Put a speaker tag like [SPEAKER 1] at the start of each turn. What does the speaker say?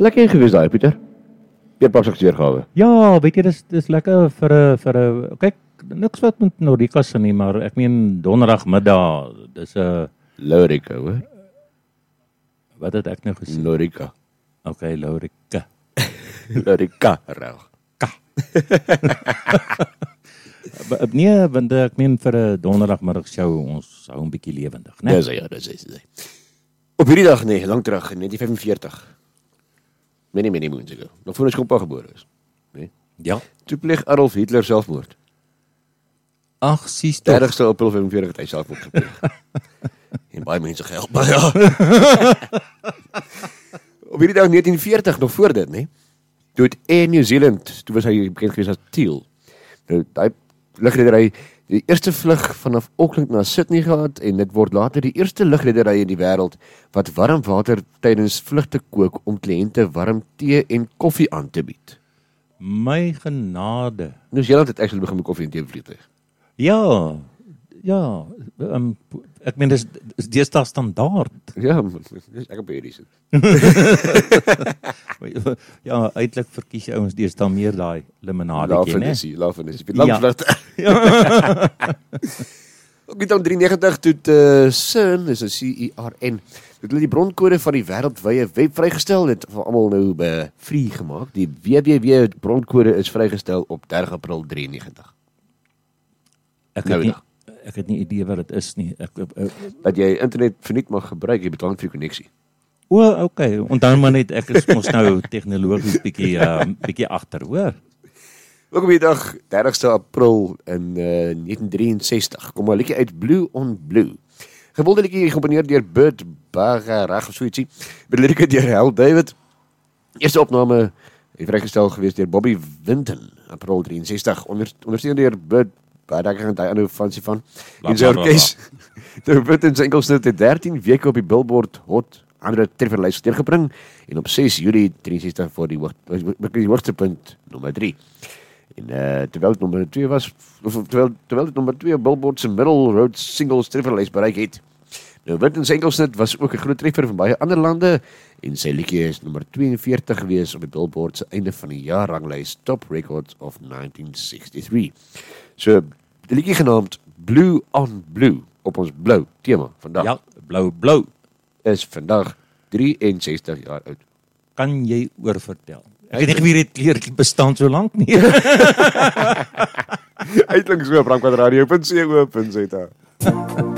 [SPEAKER 1] Lekker gewees daai, Pieter. Jy het papsak seergawe.
[SPEAKER 2] Ja, weet jy, dis lekker vir 'n kyk, niks wat met Norika se nie, maar ek meen donderdagmiddag, dis 'n
[SPEAKER 1] Lorika, hoor.
[SPEAKER 2] wat het ek nou gesê?
[SPEAKER 1] Lorika.
[SPEAKER 2] Okay, Lorika.
[SPEAKER 1] Lorika, reg.
[SPEAKER 2] Nee, want ek meen vir 'n donderdagmiddag show, ons hou 'n bietjie lewendig, né?
[SPEAKER 1] Dis ja, dis is. Op hierdie dag nee, lank terug in 1945. Many moons ago. Nog voor ons kompa gebore is. Nee.
[SPEAKER 2] Ja.
[SPEAKER 1] Toe pleeg Adolf Hitler selfmoord.
[SPEAKER 2] Ag, sies tog.
[SPEAKER 1] 30ste April 45 het hy selfmoord gepleeg. En baie mense gehelp, maar ja. Op hierdie dag 1940 nog voor dit, nee. Toe het Air New Zealand, toe was hy bekend gewees as Teal. Nou, daai lugredery, die eerste vlug vanaf Auckland na Sydney gehad en dit word later die eerste lugredery in die wêreld wat warm water tydens vlugte kook om kliënte warm tee en koffie aan te bied.
[SPEAKER 2] My genade.
[SPEAKER 1] Nou Zeeland het actually begin met koffie en tee vliegtuig.
[SPEAKER 2] Ja, ek meen dis deesdae standaard.
[SPEAKER 1] Ja, ek op hierdie sit.
[SPEAKER 2] Ja, eintlik verkies jy ouens deesdae meer daai limonadetjie, né?
[SPEAKER 1] Laafenissie. Lang vlugte. Ook in 1993 toe CERN, is 'n CERN, het hulle die bronkode van die wêreldwye web vrygestel, dit vir almal nou free gemaak. Die www bronkode is vrygestel op 30 April 93.
[SPEAKER 2] Ek het nie idee wat dit is nie.
[SPEAKER 1] Dat jy internet verniet mag gebruik, jy betaal vir die konneksie.
[SPEAKER 2] Okay. Onthou maar net, ek is mos nou tegnologies bietjie agter, hoor.
[SPEAKER 1] Ook op die dag, 30ste April in 1963, kom 'n liedjie uit Blue on Blue. Gewilde liedjie gekomponeer deur Burt Bacharach of so ietsie, met lirieke deur Hal David. Eerste opname het vrygestel gewees deur Bobby Winton, April 63, ondersteun deur Burt Bacharach en die ander fancy van. In sy orkes, de Winton se enkelsnit het 13 weke op die Billboard Hot 100 trefferlys neergebring en op 6 Julie 63 voor die hoogste punt nommer 3. En terwyl dit nommer 2 was, terwyl dit nommer 2 Billboard se Middle Road Singles trefferlys bereik het. Nou Winton se enkelsnit was ook 'n groot treffer van baie ander lande en sy liedjie is nommer 42 gewees op die Billboard se einde van die jaar ranglys Top Records of 1963. So, die liedjie genaamd Blue on Blue op ons blou tema vandag.
[SPEAKER 2] Ja, blou
[SPEAKER 1] is vandag 63 jaar oud.
[SPEAKER 2] Kan jy oorvertel? Ek het nie geweet dit kleertjie bestaan so lank nie.
[SPEAKER 1] Uitklink so op Brandquadradio.co.za.